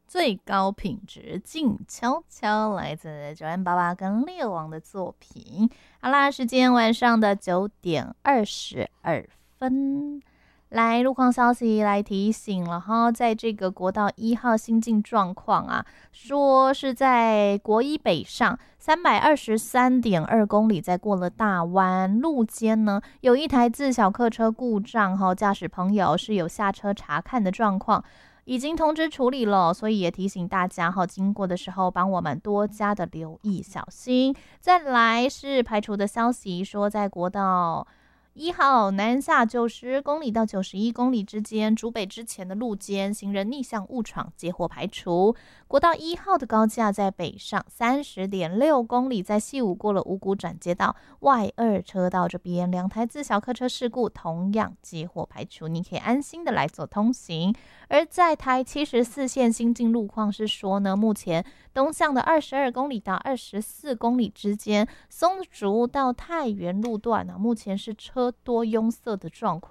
最高品质静悄悄，来自9M88跟猎王的作品。好啦，时间晚上的9:22。来，路况消息来提醒了哈，在这个国道1号新进状况啊，说是在国一北上323.2公里，在过了大弯路肩呢，有一台自小客车故障哈，驾驶朋友是有下车查看的状况。已经通知处理了，所以也提醒大家哈，经过的时候帮我们多加的留意小心。再来是排除的消息，说在国道1号南下90公里到91公里之间，竹北之前的路肩行人逆向误闯接获排除。国道1号的高架在北上30.6公里，在西武过了五股转接道外2车道这边，2台自小客车事故同样接获排除，你可以安心的来做通行。而在台74线新进路况是说呢，目前东向的22公里到24公里之间，松竹到太原路段呢，目前是车多拥塞的状况。